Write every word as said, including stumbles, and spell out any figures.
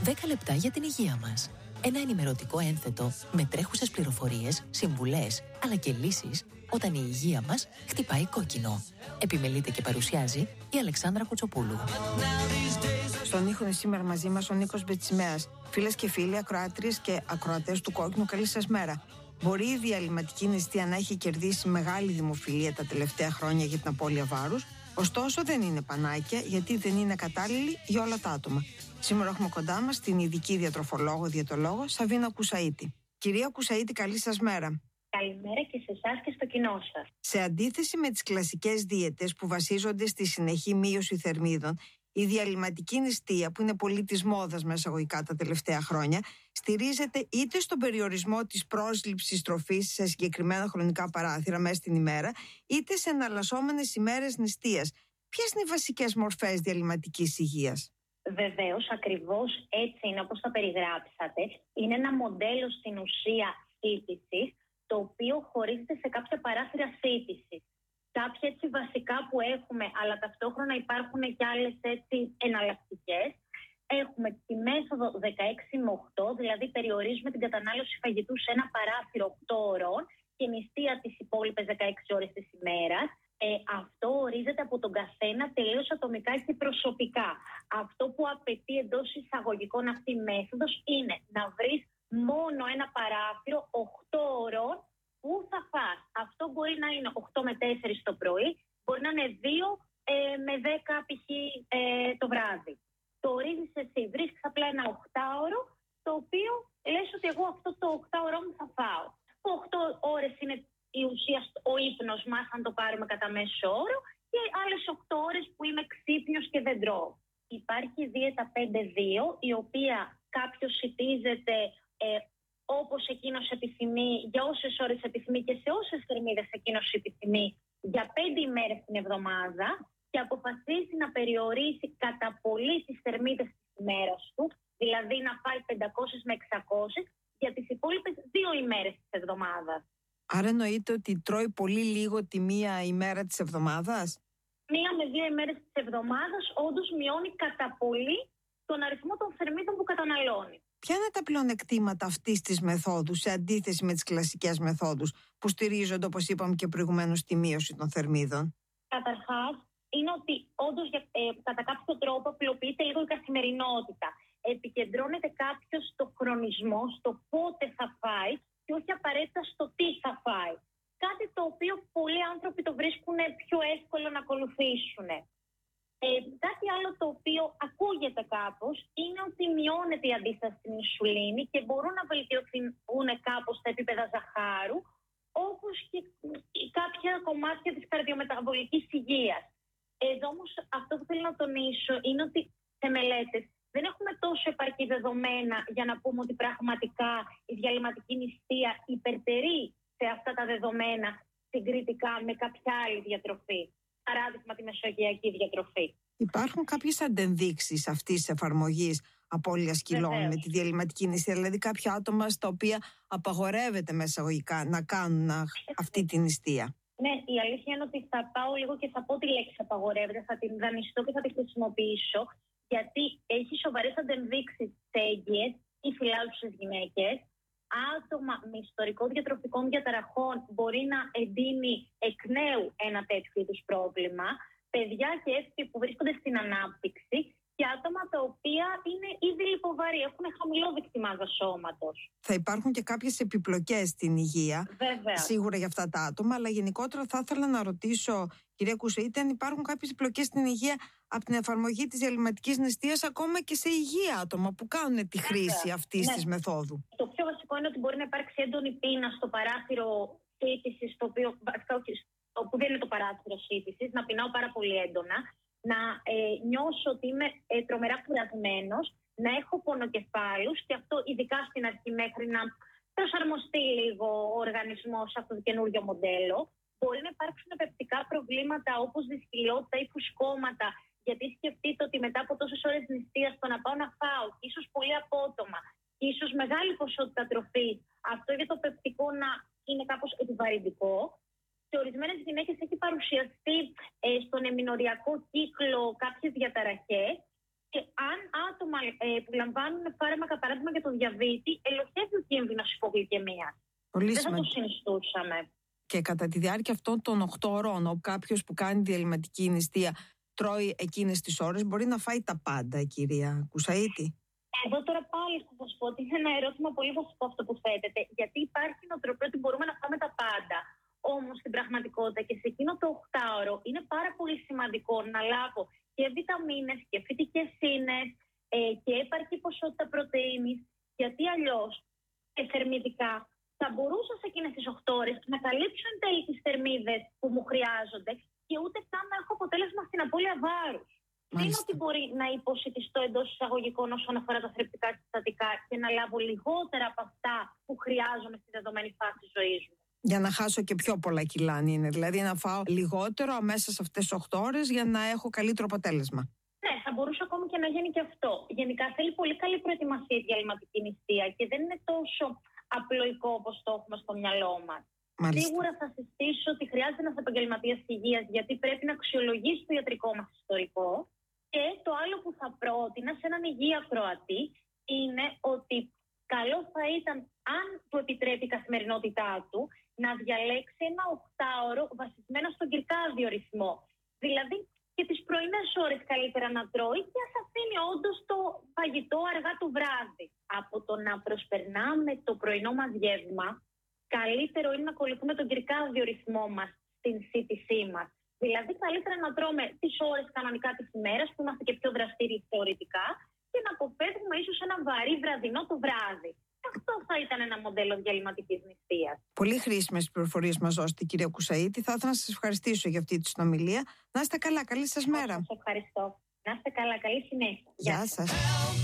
δέκα λεπτά για την υγεία μας. Ένα ενημερωτικό ένθετο με τρέχουσες πληροφορίες, συμβουλές, αλλά και λύσεις όταν η υγεία μας χτυπάει κόκκινο. Επιμελείται και παρουσιάζει η Αλεξάνδρα Κουτσοπούλου. Στον ήχο είναι σήμερα μαζί μας ο Νίκος Μπετσιμέας. Φίλες και φίλοι, ακροάτριες και ακροατές του Κόκκινου, καλή σας μέρα. Μπορεί η διαλυματική νηστεία να έχει κερδίσει μεγάλη δημοφιλία τα τελευταία χρόνια για την απώλεια βάρους, ωστόσο δεν είναι πανάκια, γιατί δεν είναι κατάλληλη για όλα τα άτομα. Σήμερα έχουμε κοντά μας την ειδική διατροφολόγο-διαιτολόγο Σαβίνα Κουσαΐτη. Κυρία Κουσαΐτη, καλή σας μέρα. Καλημέρα και σε εσάς και στο κοινό σας. Σε αντίθεση με τις κλασικές δίαιτες που βασίζονται στη συνεχή μείωση θερμίδων, η διαλυματική νηστεία, που είναι πολύ της μόδας μέσα εισαγωγικά τα τελευταία χρόνια, στηρίζεται είτε στον περιορισμό της πρόσληψης τροφής σε συγκεκριμένα χρονικά παράθυρα μέσα στην ημέρα, είτε σε εναλλασσόμενες ημέρες νηστείας. Ποιες είναι οι βασικές μορφές διαλυματικής υγείας? Βεβαίως, ακριβώς έτσι είναι όπως τα περιγράψατε. Είναι ένα μοντέλο στην ουσία σύντησης, το οποίο χωρίζεται σε κάποια παράθυρα σύντησης. Κάποια έτσι βασικά που έχουμε, αλλά ταυτόχρονα υπάρχουν και άλλες έτσι εναλλακτικές. Έχουμε τη μέθοδο δεκαέξι με οκτώ, δηλαδή περιορίζουμε την κατανάλωση φαγητού σε ένα παράθυρο οκτώ ώρων και νηστεία τις υπόλοιπες δεκαέξι ώρες της ημέρας. Ε, αυτό ορίζεται από τον καθένα τελείως ατομικά και προσωπικά. Αυτό που απαιτεί εντός εισαγωγικών αυτή η μέθοδος είναι να βρεις μόνο ένα παράθυρο οκτώ ώρων που θα φας. Αυτό μπορεί να είναι οκτώ με τέσσερα το πρωί, μπορεί να είναι δύο ε, με δέκα π.χ. Ε, το βράδυ. Το ορίζεις εσύ, βρίσκεις απλά ένα οκτάωρο, το οποίο λες ότι εγώ αυτό το οκτάωρο μου θα φάω. Το οκτώ ώρες είναι η ουσία, ο ύπνος μας, αν το πάρουμε κατά μέσο όρο, και άλλες οκτώ ώρες που είμαι ξύπνιος και δεν τρώω. Υπάρχει η δίαιτα πέντε δύο, η οποία κάποιος σιτίζεται ε, όπως εκείνος επιθυμεί, για όσες ώρες επιθυμεί και σε όσες θερμίδες εκείνος επιθυμεί, για πέντε ημέρες την εβδομάδα, και αποφασίζει να περιορίσει κατά πολύ τις θερμίδες της ημέρας του, δηλαδή να πάει πεντακόσιες με εξακόσιες για τις υπόλοιπες δύο ημέρες της εβδομάδας. Άρα εννοείται ότι τρώει πολύ λίγο τη μία ημέρα της εβδομάδας? Μία με δύο ημέρες της εβδομάδας όντως μειώνει κατά πολύ τον αριθμό των θερμίδων που καταναλώνει. Ποια είναι τα πλεονεκτήματα αυτής της μεθόδου σε αντίθεση με τις κλασικές μεθόδους που στηρίζονται, όπως είπαμε και προηγουμένως, στη μείωση των θερμίδων? Καταρχάς, είναι ότι όντως ε, κατά κάποιο τρόπο απλοποιείται λίγο η καθημερινότητα. Επικεντρώνεται κάποιος στο χρονισμό, στο πότε θα φάει και όχι απαραίτητα στο τι θα φάει. Κάτι το οποίο πολλοί άνθρωποι το βρίσκουν πιο εύκολο να ακολουθήσουν. Ε, κάτι άλλο το οποίο ακούγεται κάπως είναι ότι μειώνεται η αντίσταση στην ινσουλίνη και μπορούν να βελτιωθούν κάπως τα επίπεδα ζαχάρου, όπως και κάποια κομμάτια της καρδιομεταβολικής υγείας. Εδώ όμως αυτό που θέλω να τονίσω είναι ότι σε μελέτες δεν έχουμε τόσο επαρκή δεδομένα για να πούμε ότι πραγματικά η διαλυματική νηστεία υπερτερεί σε αυτά τα δεδομένα συγκριτικά με κάποια άλλη διατροφή. Παράδειγμα, τη μεσογειακή διατροφή. Υπάρχουν κάποιες αντενδείξεις αυτής της εφαρμογής απώλειας κιλών Βεβαίως. με τη διαλυματική νηστεία, δηλαδή κάποια άτομα στα οποία απαγορεύεται μέσα εισαγωγικά να κάνουν αυτή τη νηστεία? Ναι, η αλήθεια είναι ότι θα πάω λίγο και θα πω τη λέξη απαγορεύεται, θα την δανειστώ και θα τη χρησιμοποιήσω, γιατί έχει σοβαρές αντενδείξεις σε έγκυες ή φυλάζουσες γυναίκες. Άτομα με ιστορικό διατροφικών διαταραχών μπορεί να εντείνει εκ νέου ένα τέτοιο είδους πρόβλημα, παιδιά και έφηβοι που βρίσκονται στην ανάπτυξη και άτομα τα οποία είναι ήδη λιποβαρή, έχουν χαμηλό δείκτη μάζας σώματος. Θα υπάρχουν και κάποιες επιπλοκές στην υγεία, βέβαια, σίγουρα για αυτά τα άτομα, αλλά γενικότερα θα ήθελα να ρωτήσω, κυρία Κουσαΐτη, αν υπάρχουν κάποιες επιπλοκές στην υγεία από την εφαρμογή της διαλυματικής νηστείας ακόμα και σε υγεία άτομα που κάνουν τη χρήση αυτής ναι. της μεθόδου. Το πιο βασικό είναι ότι μπορεί να υπάρξει έντονη πείνα στο παράθυρο σύντησης, το οποίο, που δεν είναι το παράθυρο σύντησης, να πεινάω πάρα πολύ έντονα, να ε, νιώσω ότι είμαι ε, τρομερά κουρασμένος, να έχω πονοκεφάλους, και αυτό ειδικά στην αρχή μέχρι να προσαρμοστεί λίγο ο οργανισμός σε αυτό το καινούργιο μοντέλο. Μπορεί να υπάρξουν πεπτικά προβλήματα όπως δυσκολιότητα ή φουσκώματα, γιατί σκεφτείτε ότι μετά από τόσες ώρες νηστείας το να πάω να φάω, ίσως πολύ απότομα, ίσως μεγάλη ποσότητα τροφής, αυτό για το πεπτικό να είναι κάπως επιβαρυντικό. Σε ορισμένες γυναίκες έχει παρουσιαστεί ε, στον εμμηνοριακό κύκλο κάποιες διαταραχές. Και αν άτομα ε, που λαμβάνουν φάρμακα, παράδειγμα για το διαβήτη, ελοχεύει ο κίνδυνος υπογλυκαιμίας. Πολύ Δεν θα σημαντικό. το συνιστούσαμε. Και κατά τη διάρκεια αυτών των οκτώ ωρών, όπου κάποιος που κάνει διαλυματική νηστεία τρώει εκείνες τις ώρες, μπορεί να φάει τα πάντα, κυρία Κουσαΐτη. Εδώ τώρα πάλι θα σας πω ότι είναι ένα ερώτημα πολύ βασικό αυτό που θέτετε, γιατί υπάρχει νοοτροπία ότι μπορούμε να φάμε τα πάντα. Όμως στην πραγματικότητα και σε εκείνο το οκτάωρο είναι πάρα πολύ σημαντικό να λάβω και βιταμίνες και φυτικές ίνες ε, και επαρκή ποσότητα πρωτεΐνης, γιατί αλλιώς και θερμιδικά θα μπορούσα σε εκείνες τις οκτώ ώρες να καλύψω εν τέλει τις θερμίδες που μου χρειάζονται και ούτε καν να έχω αποτέλεσμα στην απώλεια βάρους. Δεν είναι ότι μπορεί να υποσιτιστώ εντός εισαγωγικών όσον αφορά τα θρεπτικά συστατικά και να λάβω λιγότερα από αυτά που χρειάζομαι στη δεδομένη φάση της ζωής μου. Για να χάσω και πιο πολλά κιλά, αν είναι. Δηλαδή να φάω λιγότερο μέσα σε αυτές τις οκτώ ώρες για να έχω καλύτερο αποτέλεσμα. Ναι, θα μπορούσε ακόμη και να γίνει και αυτό. Γενικά θέλει πολύ καλή προετοιμασία η διαλυματική νηστεία και δεν είναι τόσο απλοϊκό όπως το έχουμε στο μυαλό μας. Μάλιστα. Σίγουρα θα συστήσω ότι χρειάζεται ένας επαγγελματίας υγείας, γιατί πρέπει να αξιολογήσει το ιατρικό μας ιστορικό. Και το άλλο που θα πρότεινα σε έναν υγιή ακροατή είναι ότι καλό θα ήταν, αν του επιτρέπει η καθημερινότητά του, να διαλέξει ένα οκτάωρο βασισμένο στον κυρκάδιο ρυθμό. Δηλαδή και τις πρωινές ώρες καλύτερα να τρώει και ας αφήνει όντως το φαγητό αργά το βράδυ. Από το να προσπερνάμε το πρωινό μας γεύμα, καλύτερο είναι να ακολουθούμε τον κυρκάδιο ρυθμό μας στην σύντησή μας. Δηλαδή, καλύτερα να τρώμε τις ώρες κανονικά της ημέρας, που είμαστε και πιο δραστήριοι θεωρητικά, και να αποφεύγουμε ίσως ένα βαρύ βραδινό το βράδυ. Αυτό θα ήταν ένα μοντέλο διαλυματικής νηστείας. Πολύ χρήσιμες πληροφορίες μας δώσετε, κυρία Κουσαΐτη. Θα ήθελα να σας ευχαριστήσω για αυτή τη συνομιλία. Να είστε καλά, καλή σας μέρα. Σας ευχαριστώ. Να είστε καλά, καλή συνέχεια. Γεια σας.